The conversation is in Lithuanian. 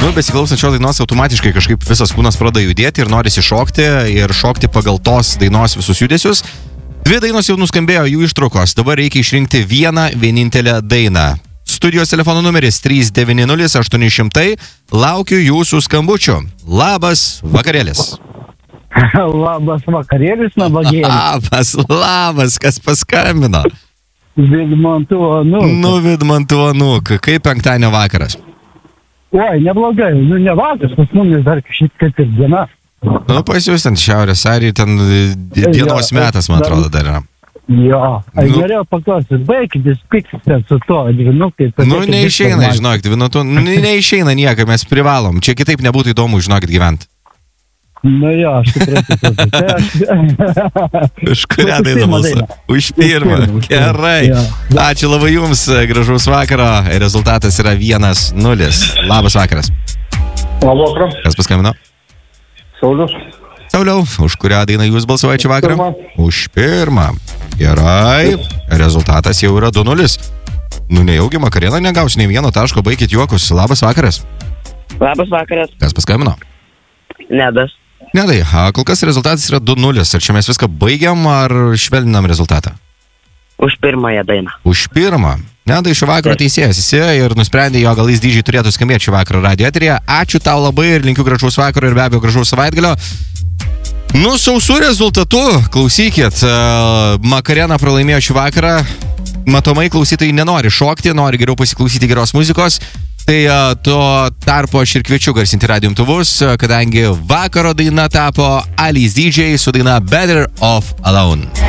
Besiklausant šios dainos automatiškai kažkaip visas kūnas pradeda judėti ir norisi šokti ir šokti pagal tos dainos visus judesius. 2 dainos jau nuskambėjo, jų ištraukos. Dabar reikia išrinkti vieną vienintelę dainą. Studijos telefono numeris 390-800. Laukiu jūsų skambučių. Labas vakarėlis. Labas vakarėlis, nabagėlis. Labas, kas paskambino? Vidmantų anūk. Vidmantų anūk. Kaip penktadienio vakaras? Oi, neblogai. Ne vakaras, pas mumis dar kažkaip kaip ir diena. Pas jūs ten šiaurės Airijai, ten dienos metas, man atrodo, dar yra. Jo, aš norėjau paklausti, baikit, piksite su to, dvinukai. Neišeina, žinokit, neišeina nieko, mes privalom. Čia kitaip nebūtų įdomu, žinokit, gyventi. Jo, aš supratau. Už kurią dainą balsą? Už pirmą. Gerai. Ačiū labai jums, gražaus vakaro. Rezultatas yra 1-0. Labas vakaras. Labas vakaras. Kas paskambino? Sauliau, už kurią dainą jūs balsuojate vakarą? Už pirmą. Gerai. Rezultatas jau yra 2-0. Nejaugi Makarena negaus nei vieno taško, baikit juokus. Labas vakaras. Labas vakaras. Kas paskambino? Nedas. Nedai, kol kas rezultatas yra 2-0. Ar čia mes viską baigiam, ar švelninam rezultatą? Už pirmąją dainą. Už pirmą. Nedai, šio vakaro teisėjas esi ir nusprendė, jo gal jis dydžiai turėtų skambėti šio vakaro radio eteryje. Ačiū tau labai ir linkiu gražaus vakaro ir be abejo gražaus savaitgalio. Sausų rezultatų, klausykit, Makarena pralaimėjo šį vakarą. Matomai klausytojai nenori šokti, nori geriau pasiklausyti geros muzikos. Tai tuo tarpu aš ir kviečiu garsinti radijo imtuvus, kadangi vakaro daina tapo Ali's DJ su daina Better Off Alone.